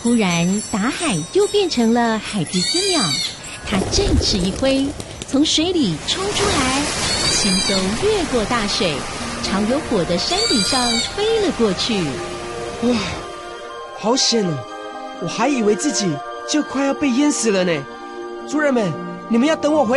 忽然，达海又变成了海迪斯鸟，它振翅一挥，从水里冲出来，轻松越过大水，朝有火的山顶上飞了过去。 哇，好险哦！我还以为自己就快要被淹死了呢。族人们，你们要等我回来。